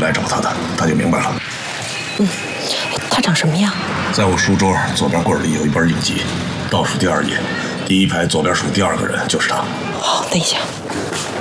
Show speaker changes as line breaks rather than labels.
来找他的，他就明白了。
他长什么样？
在我书桌左边柜里有一本影集，倒数第2页，第1排左边数第2个人就是他。
好，等一下。